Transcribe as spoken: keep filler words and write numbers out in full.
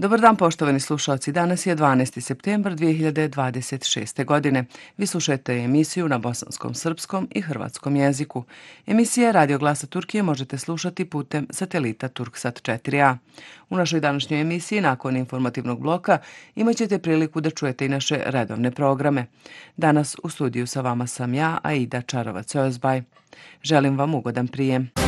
Dobar dan poštovani slušalci, danas je dvanaesti septembar dvije hiljade dvadeset šeste. godine. Vi slušajte emisiju na bosanskom, srpskom i hrvatskom jeziku. Emisije Radio Glasa Turkije možete slušati putem satelita Turksat četiri a. U našoj današnjoj emisiji, nakon informativnog bloka, imat ćete priliku da čujete i naše redovne programe. Danas u studiju sa vama sam ja, Aida Čarovac-Ozbaj. Želim vam ugodan prijem.